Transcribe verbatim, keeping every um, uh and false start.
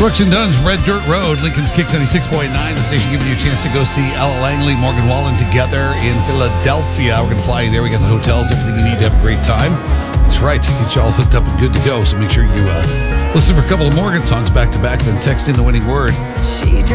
Brooks and Dunn's Red Dirt Road, Lincoln's Kicks ninety-six point nine. The station giving you a chance to go see Ella Langley, Morgan Wallen together in Philadelphia. We're going to fly you there. We got the hotels, everything you need to have a great time. That's right. Get you all hooked up and good to go. So make sure you uh, listen for a couple of Morgan songs back to back, then text in the winning word. She